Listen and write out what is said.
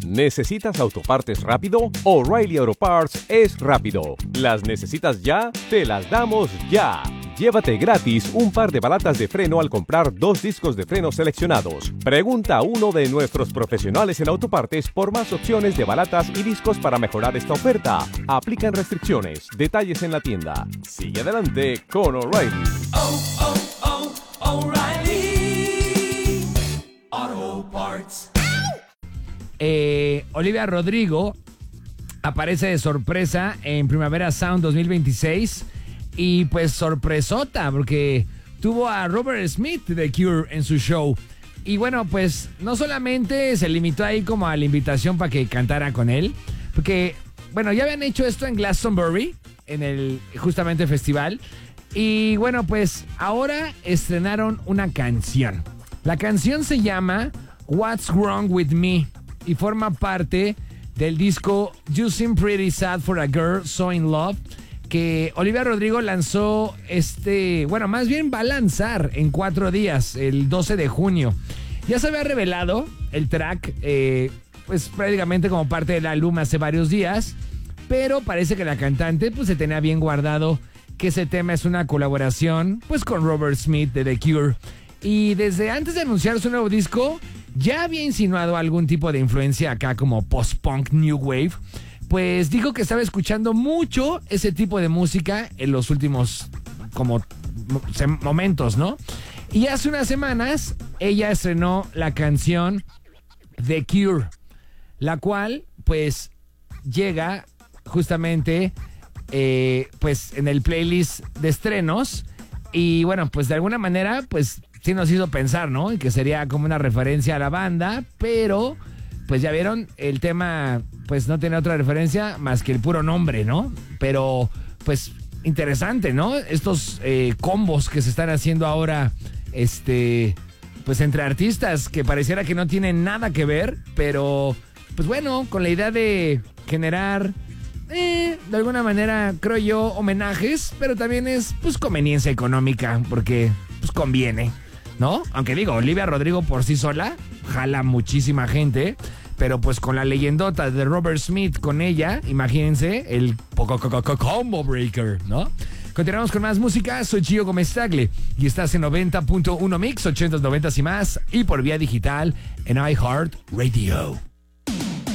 ¿Necesitas autopartes rápido? O'Reilly Auto Parts es rápido. ¿Las necesitas ya? Te las damos ya. Llévate gratis un par de balatas de freno al comprar 2 discos de freno seleccionados. Pregunta a uno de nuestros profesionales en autopartes por más opciones de balatas y discos para mejorar esta oferta. Aplican restricciones. Detalles en la tienda. Sigue adelante con O'Reilly. O'Reilly Auto Parts. Olivia Rodrigo aparece de sorpresa en Primavera Sound 2026 y pues sorpresota porque tuvo a Robert Smith de The Cure en su show. Y bueno, pues no solamente se limitó ahí como a la invitación para que cantara con él, porque bueno, ya habían hecho esto en Glastonbury, en el justamente festival. Y bueno, pues ahora estrenaron una canción. La canción se llama What's Wrong With Me y forma parte del disco You Seem Pretty Sad for a Girl So In Love, que Olivia Rodrigo lanzó bueno, más bien va a lanzar en 4 días, el 12 de junio. Ya se había revelado el track, pues prácticamente como parte del álbum hace varios días, pero parece que la cantante pues se tenía bien guardado que ese tema es una colaboración pues con Robert Smith de The Cure. Y desde antes de anunciar su nuevo disco, ya había insinuado algún tipo de influencia acá como post-punk new wave. Pues dijo que estaba escuchando mucho ese tipo de música en los últimos como momentos, ¿no? Y hace unas semanas ella estrenó la canción The Cure, la cual pues llega justamente pues en el playlist de estrenos. Y bueno, pues de alguna manera pues sí nos hizo pensar, ¿no? Y que sería como una referencia a la banda, pero pues ya vieron, el tema pues no tiene otra referencia más que el puro nombre, ¿no? Pero pues interesante, ¿no? Estos combos que se están haciendo ahora, pues entre artistas que pareciera que no tienen nada que ver, pero pues bueno, con la idea de generar de alguna manera, creo yo, homenajes, pero también es pues conveniencia económica, porque pues conviene, ¿no? Aunque digo, Olivia Rodrigo por sí sola jala muchísima gente, pero pues con la leyendota de Robert Smith con ella, imagínense el combo breaker, ¿no? Continuamos con más música. Soy Gio Gómez Tagle y estás en 90.1 Mix, 80s, 90s y más, y por vía digital en iHeartRadio.